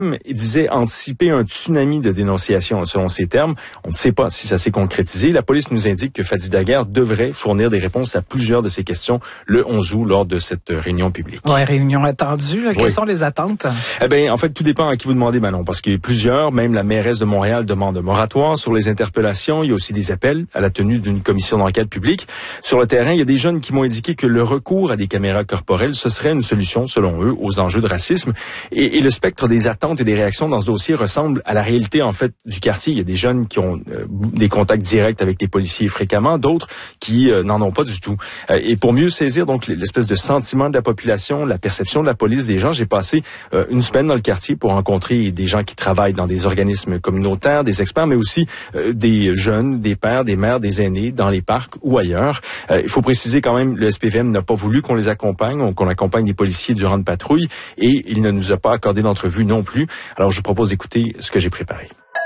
Il disait anticiper un tsunami de dénonciations, selon ses termes. On ne sait pas si ça s'est concrétisé. La police nous indique que Fadi Daguerre devrait fournir des réponses à plusieurs de ces questions le 11 août lors de cette réunion publique. Oui, réunion attendue. Quelles sont les attentes? Eh bien, en fait, tout dépend à qui vous demandez, Manon, parce qu'il y a plusieurs, même la mairesse de Montréal demande un moratoire sur les interpellations. Il y a aussi des appels à la tenue d'une commission d'enquête publique. Sur le terrain, il y a des jeunes qui m'ont indiqué que le recours à des caméras corporelles, ce serait une solution, selon eux, aux enjeux de racisme. Et le spectre des attentes et des réactions dans ce dossier ressemble à la réalité, en fait, du quartier. Il y a des jeunes qui ont des contacts directs avec les policiers fréquemment, d'autres qui n'en ont pas du tout. Et pour mieux saisir donc l'espèce de sentiment de la population, la perception de la police des gens, j'ai passé une semaine dans le quartier pour rencontrer des gens qui travaillent dans des organismes communautaires, des experts, mais aussi des jeunes, des pères, des mères, des aînés, dans les parcs ou ailleurs. Il faut préciser quand même, le SPVM n'a pas voulu qu'on les accompagne, qu'on accompagne des policiers durant une patrouille, et il ne nous a pas accordé d'entrevue non plus. Alors, je vous propose d'écouter ce que j'ai préparé.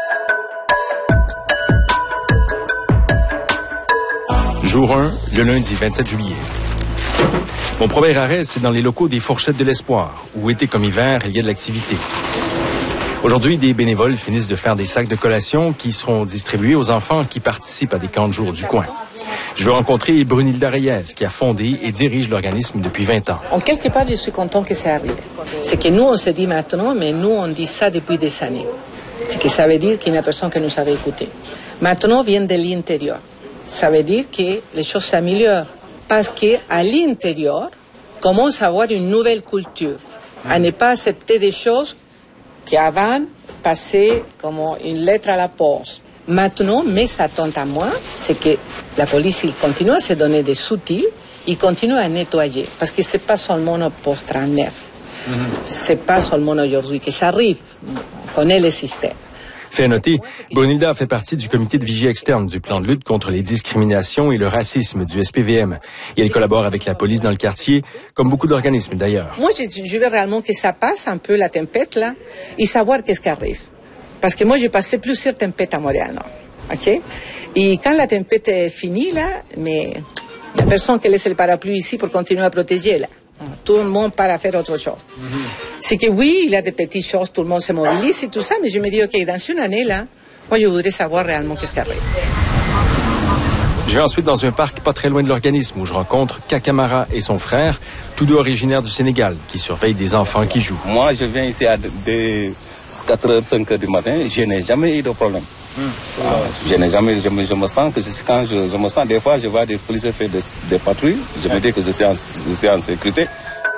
Jour 1, le lundi 27 juillet. Mon premier arrêt, c'est dans les locaux des Fourchettes de l'Espoir, où été comme hiver, il y a de l'activité. Aujourd'hui, des bénévoles finissent de faire des sacs de collation qui seront distribués aux enfants qui participent à des camps de jour du coin. Je veux rencontrer Brunilda Reyes, qui a fondé et dirige l'organisme depuis 20 ans. En quelque part, je suis content que ça arrive. C'est que nous, on se dit maintenant, mais nous, on dit ça depuis des années. C'est que ça veut dire qu'il y a une personne qui nous avait écouté. Maintenant, vient de l'intérieur. Ça veut dire que les choses s'améliorent. Parce qu'à l'intérieur, commence à avoir une nouvelle culture. À ne pas accepter des choses qui avant passaient comme une lettre à la poste. Maintenant, mes attentes à moi, c'est que la police il continue à se donner des outils, il continue à nettoyer. Parce que c'est pas seulement au post-39. C'est pas seulement aujourd'hui que ça arrive. On connaît le système. Fait à noter, Brunilda fait partie du comité de vigie externe du plan de lutte contre les discriminations et le racisme du SPVM. Et elle collabore avec la police dans le quartier, comme beaucoup d'organismes d'ailleurs. Moi, je veux réellement que ça passe un peu la tempête là, et savoir qu'est-ce qui arrive. Parce que moi, j'ai passé plusieurs tempêtes à Montréal, ok? Et quand la tempête est finie là, mais il n'y a personne qui laisse le parapluie ici pour continuer à protéger là. Tout le monde part à faire autre chose. C'est que oui, il y a des petites choses, tout le monde se mobilise et tout ça, mais je me dis, ok, dans une année là, moi je voudrais savoir réellement qu'est-ce qui arrive. Je vais ensuite dans un parc pas très loin de l'organisme où je rencontre Kakamara et son frère, tous deux originaires du Sénégal, qui surveillent des enfants qui jouent. Moi, je viens ici à 4h, 5h du matin, je n'ai jamais eu de problème. Je n'ai jamais, je me sens que quand je me sens, des fois, je vois des policiers faire des patrouilles, je me dis que je suis en sécurité.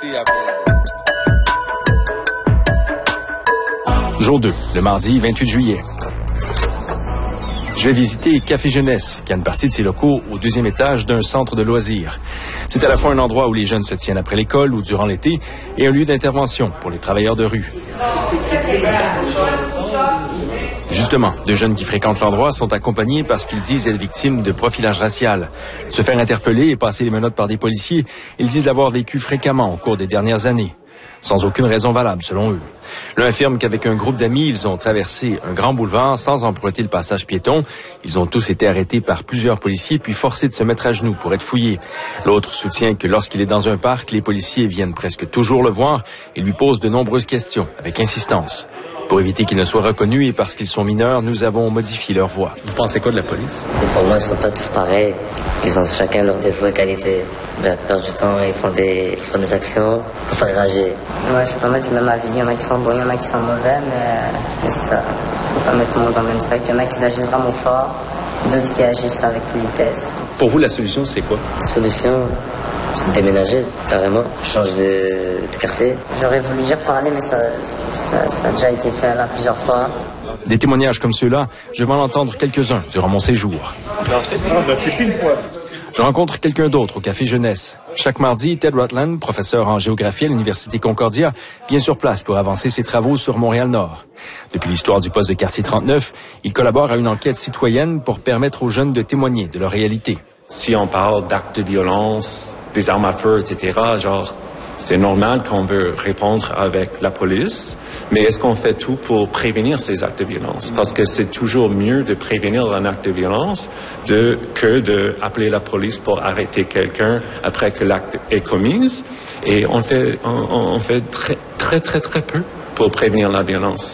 Jour 2, le mardi 28 juillet. Je vais visiter Café Jeunesse, qui a une partie de ses locaux au 2e étage d'un centre de loisirs. C'est à la fois un endroit où les jeunes se tiennent après l'école ou durant l'été et un lieu d'intervention pour les travailleurs de rue. Justement, deux jeunes qui fréquentent l'endroit sont accompagnés parce qu'ils disent être victimes de profilage racial. Se faire interpeller et passer les menottes par des policiers, ils disent l'avoir vécu fréquemment au cours des dernières années. Sans aucune raison valable, selon eux. L'un affirme qu'avec un groupe d'amis, ils ont traversé un grand boulevard sans emprunter le passage piéton. Ils ont tous été arrêtés par plusieurs policiers puis forcés de se mettre à genoux pour être fouillés. L'autre soutient que lorsqu'il est dans un parc, les policiers viennent presque toujours le voir et lui posent de nombreuses questions, avec insistance. Pour éviter qu'ils ne soient reconnus et parce qu'ils sont mineurs, nous avons modifié leur voix. Vous pensez quoi de la police? Pour moi, ils sont pas tous pareils. Ils ont chacun leurs défauts et qualités. Ils perdent du temps, ils font des actions pour faire rager. Ouais, c'est pas mal du même avis. Il y en a qui sont bons, il y en a qui sont mauvais, mais ça, faut pas mettre tout le monde dans le même sac. Il y en a qui agissent vraiment fort, d'autres qui agissent avec politesse. Pour vous, la solution, c'est quoi? La solution, c'est de déménager, carrément. Changer de quartier. J'aurais voulu dire parler, mais ça a déjà été fait là plusieurs fois. Des témoignages comme ceux-là, je vais en entendre quelques-uns durant mon séjour. Je rencontre quelqu'un d'autre au Café Jeunesse. Chaque mardi, Ted Rutland, professeur en géographie à l'Université Concordia, vient sur place pour avancer ses travaux sur Montréal-Nord. Depuis l'histoire du poste de quartier 39, il collabore à une enquête citoyenne pour permettre aux jeunes de témoigner de leur réalité. Si on parle d'actes de violence, des armes à feu, etc., c'est normal qu'on veut répondre avec la police, mais est-ce qu'on fait tout pour prévenir ces actes de violence? Parce que c'est toujours mieux de prévenir un acte de violence que d'appeler la police pour arrêter quelqu'un après que l'acte est commis. Et on fait très peu pour prévenir la violence.